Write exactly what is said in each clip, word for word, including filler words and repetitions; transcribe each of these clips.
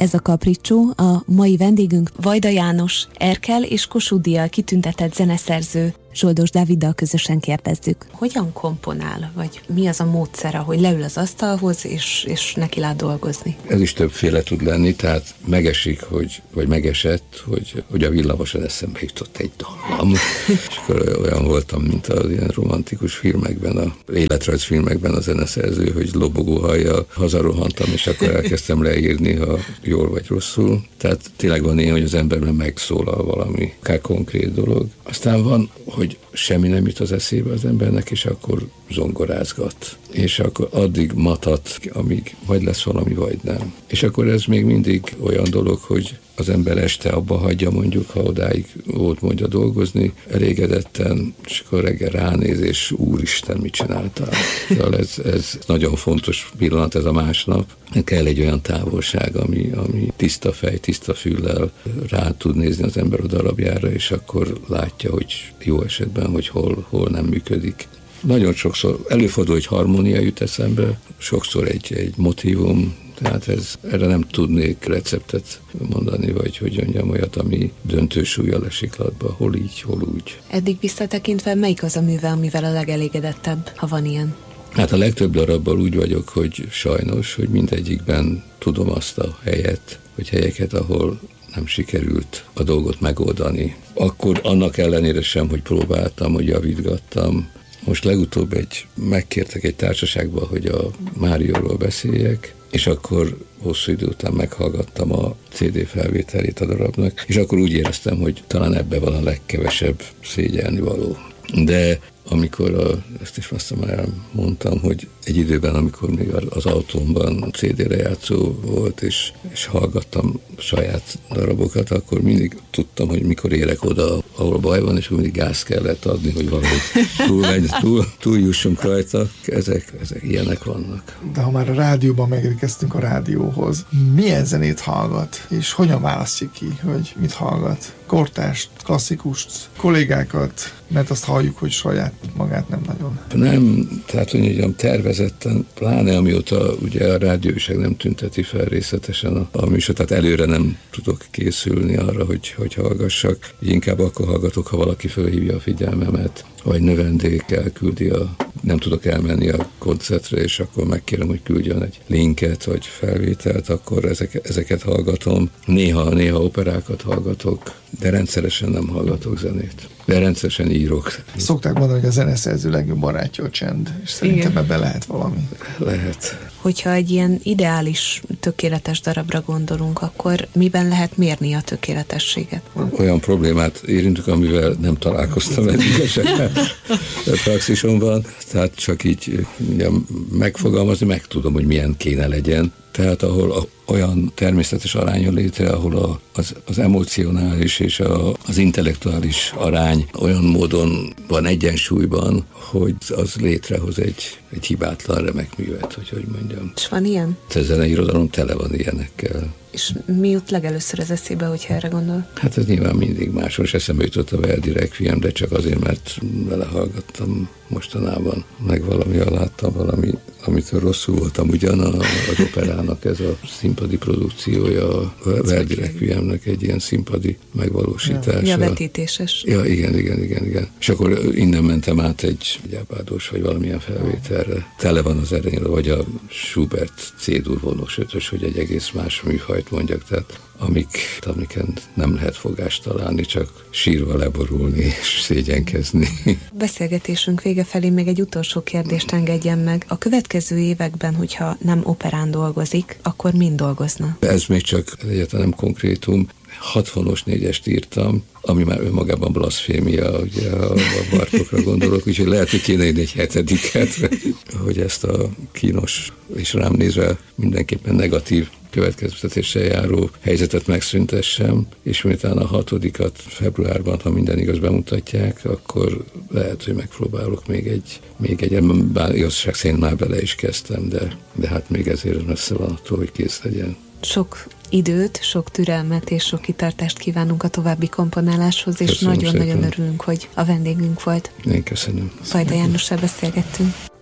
Ez a Capriccio, a mai vendégünk Vajda János, Erkel és Kossuth díjjal kitüntetett zeneszerző. Zsoldos Dáviddal közösen kérdezzük. Hogyan komponál, vagy mi az a módszere, hogy leül az asztalhoz, és, és neki lát dolgozni? Ez is többféle tud lenni, tehát megesik, hogy, vagy megesett, hogy, hogy a villamoson eszembe jutott egy dallam. És akkor olyan voltam, mint az ilyen romantikus filmekben, a életrajzfilmekben a zeneszerző, hogy lobogó hajjal hazarohantam, és akkor elkezdtem leírni, ha jól vagy rosszul. Tehát tényleg van ilyen, hogy az emberben megszólal valami, akár konkrét dolog. Aztán van, hogy semmi nem jut az eszébe az embernek, és akkor zongorázgat. És akkor addig matat, amíg vagy lesz valami, vagy nem. És akkor ez még mindig olyan dolog, hogy az ember este abba hagyja, mondjuk, ha odáig volt mondja dolgozni, elégedetten, és akkor reggel ránéz, és úristen, mit csináltál? Szóval ez, ez nagyon fontos pillanat, ez a másnap. Kell egy olyan távolság, ami, ami tiszta fej, tiszta füllel rá tud nézni az ember a darabjára, és akkor látja, hogy jó esetben, hogy hol, hol nem működik. Nagyon sokszor előfordul, hogy harmónia jut eszembe, sokszor egy, egy motívum, tehát ez, erre nem tudnék receptet mondani, vagy hogy mondjam, olyat, ami döntő súlya lesiklatba, hol így, hol úgy. Eddig visszatekintve melyik az a műve, amivel a legelégedettebb, ha van ilyen? Hát a legtöbb darabbal úgy vagyok, hogy sajnos, hogy mindegyikben tudom azt a helyet, vagy helyeket, ahol nem sikerült a dolgot megoldani. Akkor annak ellenére sem, hogy próbáltam, hogy javítgattam. Most legutóbb egy, megkértek egy társaságba, hogy a Márióról beszéljek, és akkor hosszú idő után meghallgattam a cé dé felvételét a darabnak, és akkor úgy éreztem, hogy talán ebbe van a legkevesebb szégyelni való. De amikor a, ezt is azt elmondtam, hogy egy időben, amikor még az autómban cé dé lejátszó volt, és, és hallgattam saját darabokat, akkor mindig tudtam, hogy mikor érek oda, ahol baj van, és mindig gáz kellett adni, hogy valahogy túl, túl, túljussunk rajta. Ezek, ezek ilyenek vannak. De ha már a rádióban megérkeztünk a rádióhoz, milyen zenét hallgat, és hogyan választja ki, hogy mit hallgat? Kortást, klasszikust, kollégákat, mert azt halljuk, hogy saját magát nem nagyon. Nem, tehát hogy mondjam, tervezetten, pláne amióta ugye a rádióság nem tünteti fel részletesen a, a műsor, tehát előre nem tudok készülni arra, hogy, hogy hallgassak. Inkább akkor hallgatok, ha valaki felhívja a figyelmemet, vagy növendék elküldi a, nem tudok elmenni a koncertre, és akkor megkérem, hogy küldjön egy linket, vagy felvételt, akkor ezeket, ezeket hallgatom. Néha, néha operákat hallgatok, de rendszeresen nem hallgatok zenét. De rendszeresen írok. Szokták mondani, hogy a zeneszerző legjobb barátja a csend, és szerintem igen, ebben lehet valami. Lehet. Hogyha egy ilyen ideális, tökéletes darabra gondolunk, akkor miben lehet mérni a tökéletességet? Olyan problémát érintünk, amivel nem találkoztam eddig esetben a praxisomban, tehát csak így ugye, megfogalmazni, meg tudom, hogy milyen kéne legyen. Tehát ahol a, olyan természetes arány jön létre, ahol a, az, az emocionális és a, az intellektuális arány olyan módon van egyensúlyban, hogy az létrehoz egy, egy hibátlan remek művet, hogy hogy mondjam. És van ilyen? A zenei irodalom tele van ilyenekkel. És mi jut legelőször az eszébe, hogyha erre gondol? Hát ez nyilván mindig máson, és eszembe jutott a Verdi Requiem, de csak azért, mert vele hallgattam mostanában, meg valamivel láttam valami, amitől rosszul voltam ugyan, a, az operának ez a színpadi produkciója, a Verdi Requiemnek egy ilyen színpadi megvalósítása. Ja, vetítéses. Ja, igen, igen, igen, igen. És akkor innen mentem át egy gyápádos, vagy valamilyen felvételre. Tele van az erényről, vagy a Schubert C-dur vonós ötös, hogy egy egész más műfajt mondjak, tehát amik, amiken nem lehet fogást találni, csak sírva leborulni és szégyenkezni. Beszélgetésünk vége felé még egy utolsó kérdést engedjen meg. A következő években, hogyha nem operán dolgozik, akkor mind dolgozna? Ez még csak egyáltalán nem konkrétum. hatvanos négyest írtam, ami már önmagában blaszfémia, ugye a Bartókra gondolok, úgyhogy lehet, hogy kéne írni egy hetediket, hogy ezt a kínos és rám nézve mindenképpen negatív következtetéssel járó helyzetet megszüntessem, és miután a hatodikat februárban, ha minden igaz, bemutatják, akkor lehet, hogy megpróbálok még egy, még egy, bár igazság szerint már bele is kezdtem, de, de hát még ezért messze van attól, hogy kész legyen. Sok időt, sok türelmet és sok kitartást kívánunk a további komponáláshoz, és nagyon-nagyon örülünk, hogy a vendégünk volt. Én köszönöm. Vajda Jánossal beszélgettünk.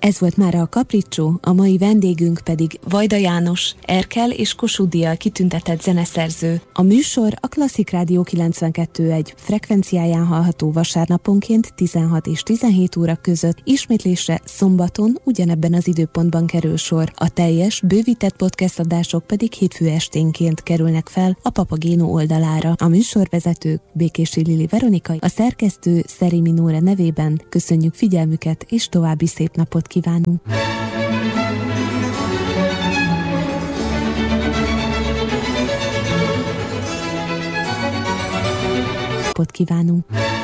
Ez volt már a Capriccio, a mai vendégünk pedig Vajda János, Erkel és Kossuth díjjal kitüntetett zeneszerző. A műsor a Klasszik Rádió kilencvenkettő egész egy frekvenciáján hallható vasárnaponként tizenhat és tizenhét óra között, ismétlésre szombaton ugyanebben az időpontban kerül sor. A teljes, bővített podcast adások pedig hétfő esténként kerülnek fel a Papagéno oldalára. A műsorvezetők Békési Lili Veronika, a szerkesztő Szerémi Nóra nevében köszönjük figyelmüket és további szép napot kívánunk. Napot kívánunk.